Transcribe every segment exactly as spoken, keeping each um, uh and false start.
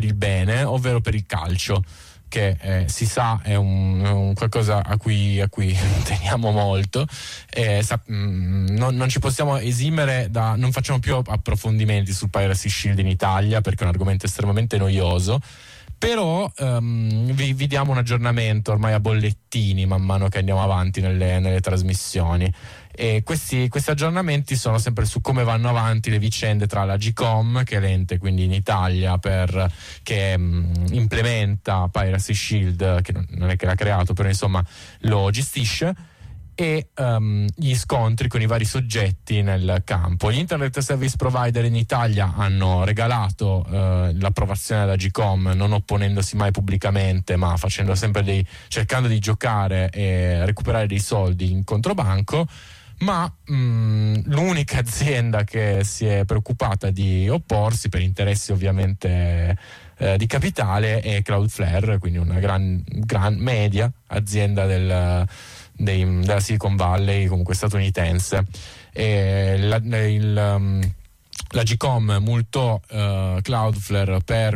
per il bene, ovvero per il calcio, che eh, si sa è un, un qualcosa a cui, a cui teniamo molto. Eh, sa, mh, non, non ci possiamo esimere da, non facciamo più approfondimenti sul Piracy Shield in Italia perché è un argomento estremamente noioso, però um, vi, vi diamo un aggiornamento ormai a bollettini man mano che andiamo avanti nelle, nelle trasmissioni. E questi, questi aggiornamenti sono sempre su come vanno avanti le vicende tra la G-Com, che è l'ente quindi in Italia per, che mh, implementa Piracy Shield, che non è che l'ha creato, però insomma lo gestisce, e um, gli scontri con i vari soggetti nel campo. Gli internet service provider in Italia hanno regalato uh, l'approvazione della G-Com, non opponendosi mai pubblicamente, ma facendo sempre dei, cercando di giocare e recuperare dei soldi in controbanco. Ma mh, l'unica azienda che si è preoccupata di opporsi, per interessi ovviamente eh, di capitale, è Cloudflare, quindi una gran, gran media azienda del, dei, della Silicon Valley, comunque statunitense. E la, il, um, la G-Com multò uh, Cloudflare per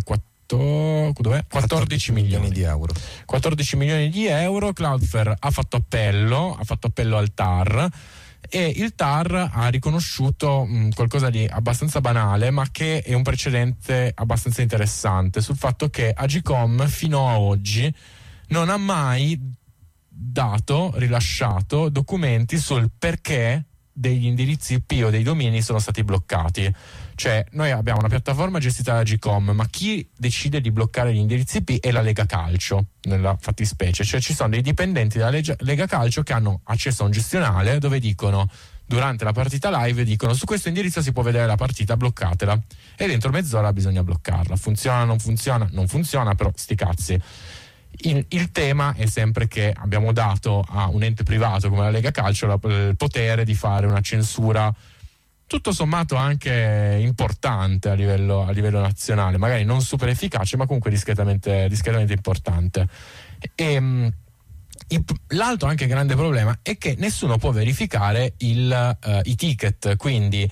quattordici milioni di euro. quattordici milioni di euro. Cloudflare ha fatto appello, ha fatto appello al T A R, e il T A R ha riconosciuto mh, qualcosa di abbastanza banale, ma che è un precedente abbastanza interessante, sul fatto che Agcom fino a oggi non ha mai dato, rilasciato documenti sul perché degli indirizzi I P o dei domini sono stati bloccati. Cioè, noi abbiamo una piattaforma gestita da Agcom, ma chi decide di bloccare gli indirizzi I P è la Lega Calcio, nella fattispecie. Cioè ci sono dei dipendenti della Lega Calcio che hanno accesso a un gestionale dove dicono, durante la partita live, dicono: su questo indirizzo si può vedere la partita, bloccatela, e dentro mezz'ora bisogna bloccarla. Funziona, non funziona? Non funziona, però sti cazzi. Il, il tema è sempre che abbiamo dato a un ente privato come la Lega Calcio la, il potere di fare una censura tutto sommato anche importante a livello, a livello nazionale, magari non super efficace, ma comunque discretamente, discretamente importante. E, mh, il, l'altro anche grande problema è che nessuno può verificare il, uh, i ticket, quindi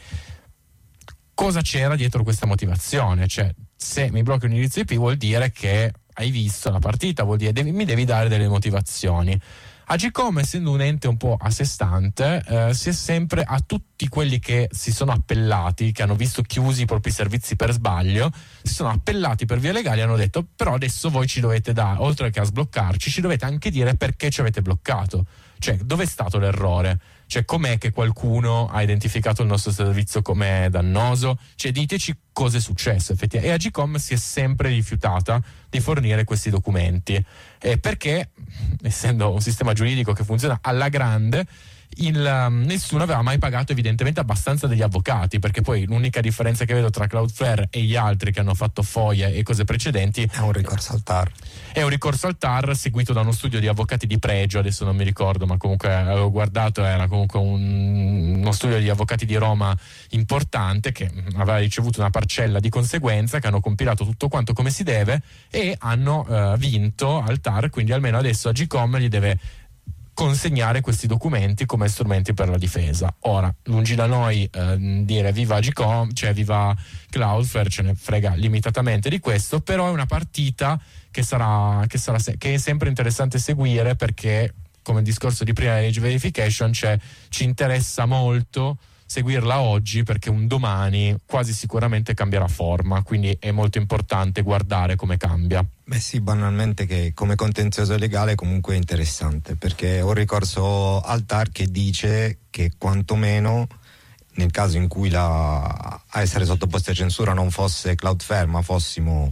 cosa c'era dietro questa motivazione. Cioè, se mi blocchi un indirizzo I P vuol dire che hai visto la partita, vuol dire devi, mi devi dare delle motivazioni. Agcom, essendo un ente un po' a sé stante, eh, si è sempre a tutti quelli che si sono appellati, che hanno visto chiusi i propri servizi per sbaglio, si sono appellati per via legale e hanno detto: però adesso voi ci dovete dare, oltre che a sbloccarci, ci dovete anche dire perché ci avete bloccato. Cioè, dove è stato l'errore? Cioè, com'è che qualcuno ha identificato il nostro servizio come dannoso? Cioè, diteci cosa è successo effettivamente. E Agcom si è sempre rifiutata di fornire questi documenti, eh, perché, essendo un sistema giuridico che funziona alla grande, il, um, nessuno aveva mai pagato evidentemente abbastanza degli avvocati, perché poi l'unica differenza che vedo tra Cloudflare e gli altri che hanno fatto foglie e cose precedenti è un ricorso al T A R. È un ricorso al T A R seguito da uno studio di avvocati di pregio, adesso non mi ricordo, ma comunque avevo guardato, era comunque un, uno studio di avvocati di Roma importante, che aveva ricevuto una parcella di conseguenza, che hanno compilato tutto quanto come si deve e hanno uh, vinto al T A R, quindi almeno adesso Agcom gli deve consegnare questi documenti come strumenti per la difesa. Ora, lungi da noi eh, dire viva Agcom, cioè viva Cloudflare, ce ne frega limitatamente di questo, però è una partita che sarà, che sarà se- che è sempre interessante seguire, perché, come il discorso di prima dell'age verification, cioè, ci interessa molto seguirla oggi, perché un domani quasi sicuramente cambierà forma, quindi è molto importante guardare come cambia. Beh sì, banalmente che come contenzioso legale comunque è interessante, perché ho un ricorso al T A R che dice che quantomeno nel caso in cui la, a essere sottoposti a censura non fosse Cloudflare ma fossimo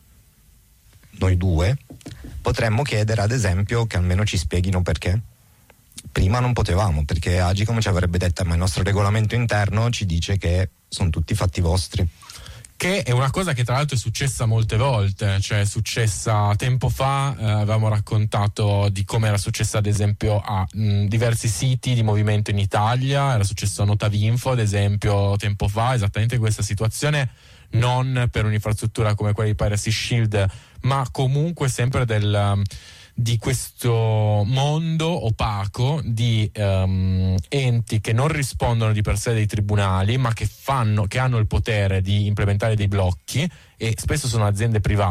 noi due, potremmo chiedere ad esempio che almeno ci spieghino perché. Prima non potevamo, perché Agcom ci avrebbe detto: ma il nostro regolamento interno ci dice che sono tutti fatti vostri. Che è una cosa che tra l'altro è successa molte volte, cioè è successa tempo fa, eh, avevamo raccontato di come era successa ad esempio a mh, diversi siti di movimento in Italia, era successo a Notavinfo ad esempio tempo fa, esattamente questa situazione, non per un'infrastruttura come quella di Piracy Shield, ma comunque sempre del... di questo mondo opaco di um, enti che non rispondono di per sé dei tribunali, ma che fanno, che hanno il potere di implementare dei blocchi, e spesso sono aziende private